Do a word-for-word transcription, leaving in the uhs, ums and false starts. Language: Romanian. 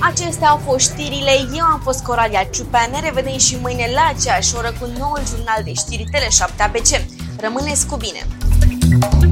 Acestea au fost știrile, eu am fost Coralia Ciupea, ne revedem și mâine la aceeași oră cu noul jurnal de știri Tele șapte A B C. Rămâneți cu bine!